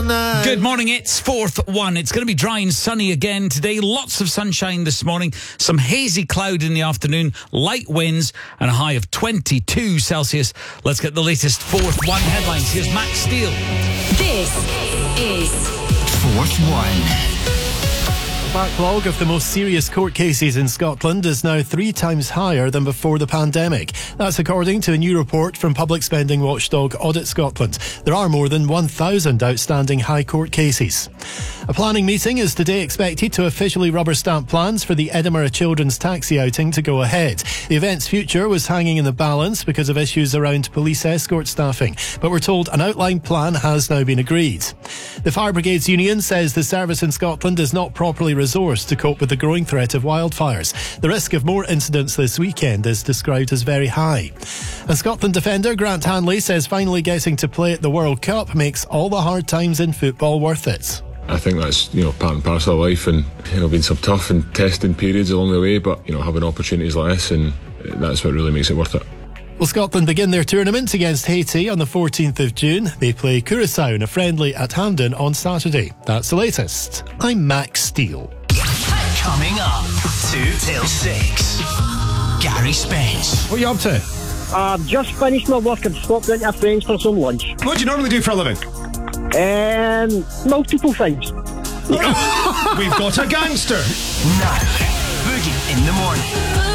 Good morning, it's 4th1. It's going to be dry and sunny again today. Lots of sunshine this morning. Some hazy cloud in the afternoon, light winds, and a high of 22 Celsius. Let's get the latest 4th1 headlines. Here's Max Steele. This is 4th1. The backlog of the most serious court cases in Scotland is now 3 times higher than before the pandemic. That's according to a new report from public spending watchdog Audit Scotland. There are more than 1,000 outstanding High Court cases. A planning meeting is today expected to officially rubber stamp plans for the Edinburgh Children's Taxi outing to go ahead. The event's future was hanging in the balance because of issues around police escort staffing, but we're told an outline plan has now been agreed. The Fire Brigades Union says the service in Scotland is not properly resourced to cope with the growing threat of wildfires. The risk of more incidents this weekend is described as very high. And Scotland defender Grant Hanley says finally getting to play at the World Cup makes all the hard times in football worth it. I think that's, part and parcel of life, and, been some tough and testing periods along the way, but, having opportunities like this, and that's what really makes it worth it. Well, Scotland begin their tournament against Haiti on the 14th of June. They play Curaçao in a friendly at Hampden on Saturday. That's the latest. I'm Max Steele. Coming up, 2 till 6. Gary Spence. What are you up to? I've just finished my work and stopped into a friend's for some lunch. What do you normally do for a living? Multiple things. We've got a gangster. Now, Boogie in the morning.